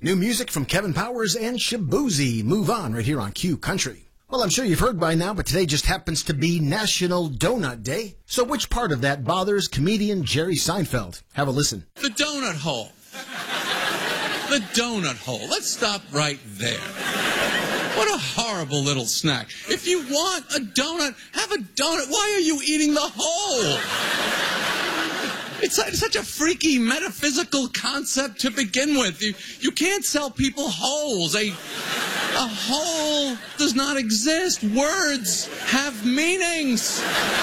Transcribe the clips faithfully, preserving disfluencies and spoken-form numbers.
New music from Kevin Powers and Shaboozey. Move On right here on Q Country. Well, I'm sure you've heard by now, but today just happens to be National Donut Day. So which part of that bothers comedian Jerry Seinfeld? Have a listen. The donut hole. The donut hole. Let's stop right there. What a horrible little snack. If you want a donut, have a donut. Why are you eating the hole? It's such a freaky metaphysical concept to begin with. You, you can't sell people holes. A, a hole does not exist. Words have meanings.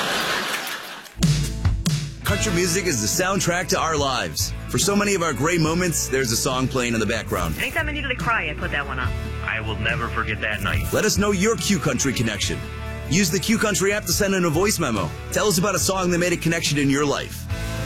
Country music is the soundtrack to our lives. For so many of our great moments, there's a song playing in the background. Anytime I needed to cry, I put that one on. I will never forget that night. Let us know your Q Country connection. Use the Q Country app to send in a voice memo. Tell us about a song that made a connection in your life.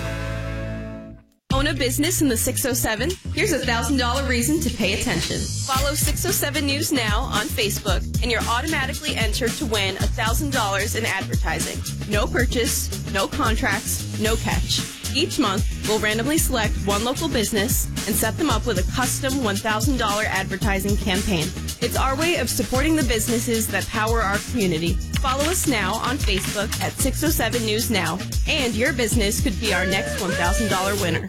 Own a business in the six oh seven? Here's a one thousand dollars reason to pay attention. Follow six oh seven News Now on Facebook, and you're automatically entered to win one thousand dollars in advertising. No purchase, no contracts, no catch. Each month, we'll randomly select one local business and set them up with a custom one thousand dollars advertising campaign. It's our way of supporting the businesses that power our community. Follow us now on Facebook at six oh seven News Now, and your business could be our next one thousand dollars winner.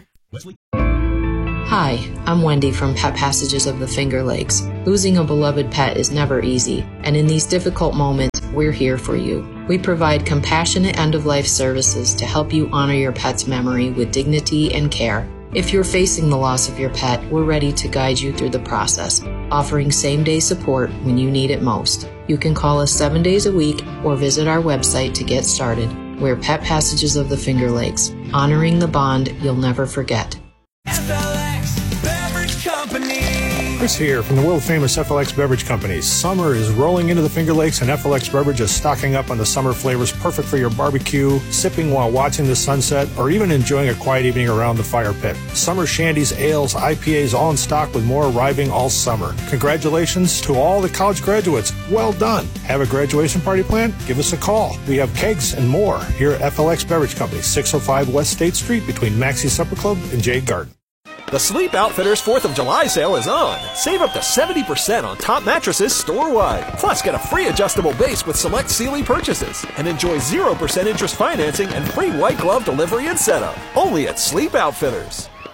Hi, I'm Wendy from Pet Passages of the Finger Lakes. Losing a beloved pet is never easy, and in these difficult moments, we're here for you. We provide compassionate end-of-life services to help you honor your pet's memory with dignity and care. If you're facing the loss of your pet, we're ready to guide you through the process, offering same-day support when you need it most. You can call us seven days a week or visit our website to get started. We're Pet Passages of the Finger Lakes, honoring the bond you'll never forget. F L X Beverage Company. Chris here from the world-famous F L X Beverage Company. Summer is rolling into the Finger Lakes, and F L X Beverage is stocking up on the summer flavors perfect for your barbecue, sipping while watching the sunset, or even enjoying a quiet evening around the fire pit. Summer shandies, ales, I P As all in stock, with more arriving all summer. Congratulations to all the college graduates. Well done. Have a graduation party planned? Give us a call. We have kegs and more here at F L X Beverage Company, six oh five West State Street between Maxie Supper Club and Jade Garden. The Sleep Outfitters fourth of July sale is on. Save up to seventy percent on top mattresses store-wide. Plus, get a free adjustable base with select Sealy purchases. And enjoy zero percent interest financing and free white glove delivery and setup. Only at Sleep Outfitters.